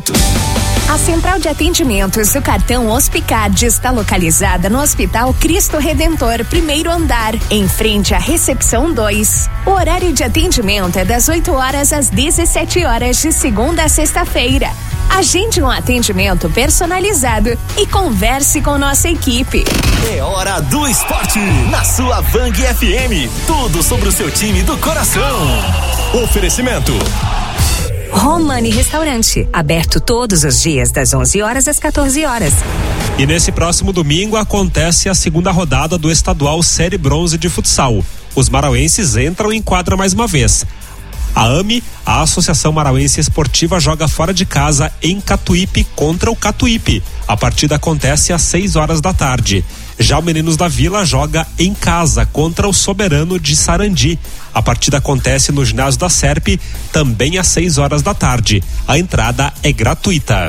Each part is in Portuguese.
18. A central de atendimentos do cartão Hospicard está localizada no Hospital Cristo Redentor, primeiro andar, em frente à recepção 2. O horário de atendimento é das 8 horas às 17 horas de segunda a sexta-feira. Agende um atendimento personalizado e converse com nossa equipe. É hora do esporte na sua Vang FM. Tudo sobre o seu time do coração. Oferecimento Romani Restaurante, aberto todos os dias das 11 horas às 14 horas. E nesse próximo domingo acontece a segunda rodada do estadual Série Bronze de futsal. Os marauenses entram em quadra mais uma vez. A AME, a Associação Marauense Esportiva, joga fora de casa em Catuípe contra o Catuípe. A partida acontece às 6 horas da tarde. Já o Meninos da Vila joga em casa contra o Soberano de Sarandi. A partida acontece no ginásio da Serpe, também às 6 horas da tarde. A entrada é gratuita.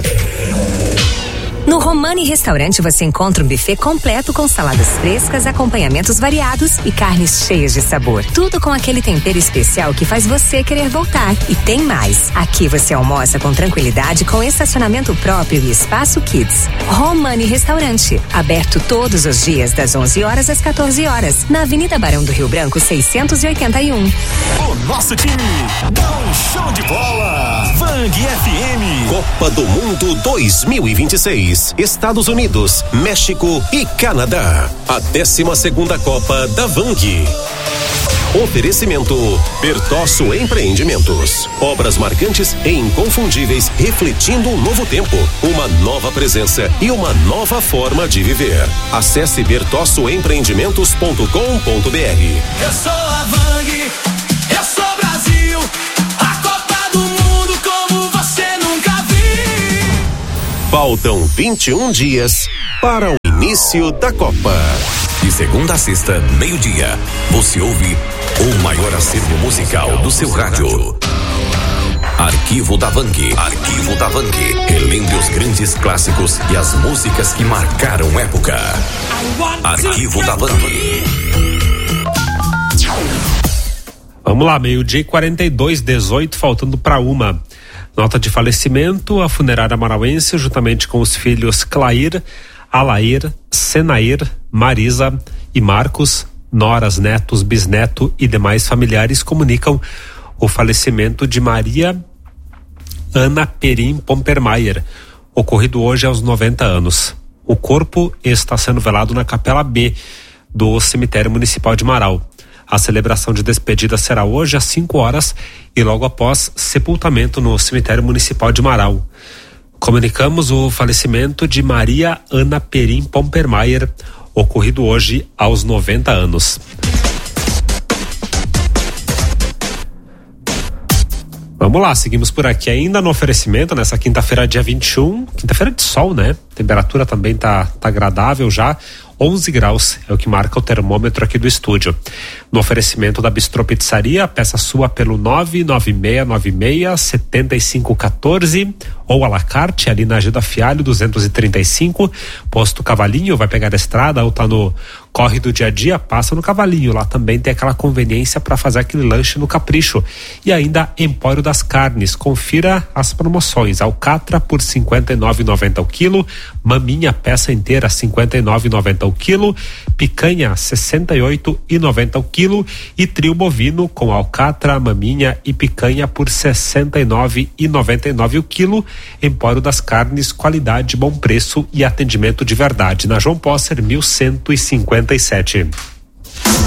No Romani Restaurante você encontra um buffet completo com saladas frescas, acompanhamentos variados e carnes cheias de sabor. Tudo com aquele tempero especial que faz você querer voltar. E tem mais. Aqui você almoça com tranquilidade, com estacionamento próprio e espaço kids. Romani Restaurante, aberto todos os dias das 11 horas às 14 horas, na Avenida Barão do Rio Branco 681. O nosso time dá um show de bola. Vang FM. Copa do Mundo 2026. Estados Unidos, México e Canadá. A 12ª Copa da Vang. Oferecimento Bertosso Empreendimentos. Obras marcantes e inconfundíveis, refletindo um novo tempo, uma nova presença e uma nova forma de viver. Acesse bertossoempreendimentos.com.br. Eu sou a Vang, eu sou Brasil. A Copa do Mundo como você nunca viu. Faltam 21 dias para o início da Copa. De segunda a sexta, meio-dia, você ouve o maior acervo musical do seu rádio. Arquivo da Vang. Arquivo da Vang. Relembre os grandes clássicos e as músicas que marcaram época. Arquivo da Vang. Vamos lá, meio-dia e 42, 18, faltando para 1. Nota de falecimento: a funerária marauense, juntamente com os filhos Clair, Alair, Senair, Marisa e Marcos, noras, netos, bisneto e demais familiares, comunicam o falecimento de Maria Ana Perim Pompermayer, ocorrido hoje aos 90 anos. O corpo está sendo velado na Capela B do Cemitério Municipal de Marau. A celebração de despedida será hoje às 5 horas e logo após sepultamento no Cemitério Municipal de Marau. Comunicamos o falecimento de Maria Ana Perim Pompermayer, ocorrido hoje aos 90 anos. Vamos lá, seguimos por aqui ainda no oferecimento nessa quinta-feira, dia 21, quinta-feira de sol, né? Temperatura também tá agradável já. 11 graus é o que marca o termômetro aqui do estúdio. No oferecimento da Bistrô Pizzaria, peça sua pelo 99696-7514 ou à la carte ali na Gilda Fialho 235, posto Cavalinho, vai pegar a estrada ou tá no corre do dia a dia, passa no Cavalinho, lá também tem aquela conveniência para fazer aquele lanche no capricho. E ainda Empório das Carnes, confira as promoções: alcatra por R$ 59,90 o quilo, maminha peça inteira R$ 59,90 o quilo, picanha R$ 68,90 o quilo e trio bovino com alcatra, maminha e picanha por R$ 69,99 o quilo. Empório das Carnes, qualidade, bom preço e atendimento de verdade, na João Posser 1157.